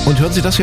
Und hören Sie das hier?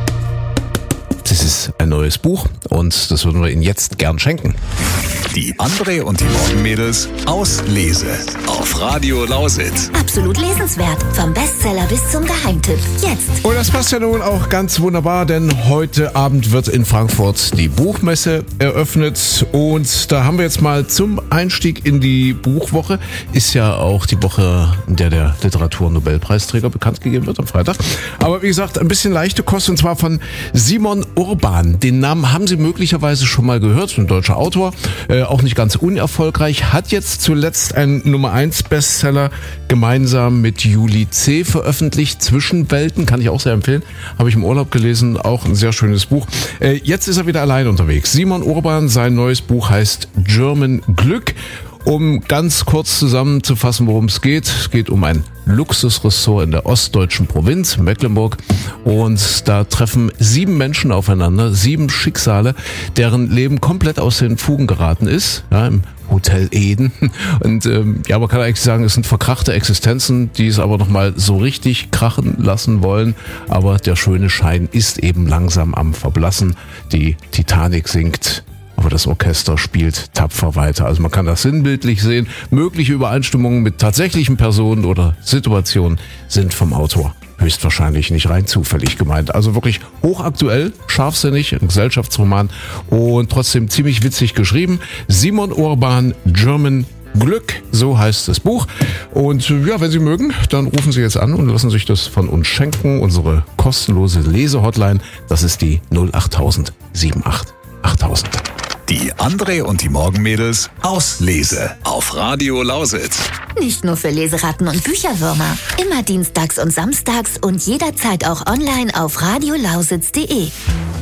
Das ist ein neues Buch und das würden wir Ihnen jetzt gern schenken. Die André und die Morgenmädels aus Lese auf Radio Lausitz. Absolut lesenswert. Vom Bestseller bis zum Geheimtipp. Jetzt. Und das passt ja nun auch ganz wunderbar, denn heute Abend wird in Frankfurt die Buchmesse eröffnet. Und da haben wir jetzt mal zum Einstieg in die Buchwoche. Ist ja auch die Woche, in der Literaturnobelpreisträger bekannt gegeben wird am Freitag. Aber wie gesagt, ein bisschen leichte Kost und zwar von Simon Urban. Den Namen haben Sie möglicherweise schon mal gehört. Ein deutscher Autor. Auch nicht ganz unerfolgreich, hat jetzt zuletzt einen Nummer-1-Bestseller gemeinsam mit Julie C. veröffentlicht. Zwischenwelten, kann ich auch sehr empfehlen. Habe ich im Urlaub gelesen, auch ein sehr schönes Buch. Jetzt ist er wieder allein unterwegs. Simon Urban, sein neues Buch heißt German Glück. Um ganz kurz zusammenzufassen, worum es geht. Es geht um ein Luxusressort in der ostdeutschen Provinz, Mecklenburg. Und da treffen 7 Menschen aufeinander, 7 Schicksale, deren Leben komplett aus den Fugen geraten ist. Ja, im Hotel Eden. Und ja, man kann eigentlich sagen, es sind verkrachte Existenzen, die es aber nochmal so richtig krachen lassen wollen. Aber der schöne Schein ist eben langsam am Verblassen. Die Titanic sinkt. Aber das Orchester spielt tapfer weiter. Also man kann das sinnbildlich sehen. Mögliche Übereinstimmungen mit tatsächlichen Personen oder Situationen sind vom Autor höchstwahrscheinlich nicht rein zufällig gemeint. Also wirklich hochaktuell, scharfsinnig, ein Gesellschaftsroman und trotzdem ziemlich witzig geschrieben. Simon Urban, German Glück, so heißt das Buch. Und ja, wenn Sie mögen, dann rufen Sie jetzt an und lassen sich das von uns schenken. Unsere kostenlose Lesehotline, das ist die 08000 78 8000. Die André und die Morgenmädels aus Lese auf Radio Lausitz. Nicht nur für Leseratten und Bücherwürmer. Immer dienstags und samstags und jederzeit auch online auf radiolausitz.de.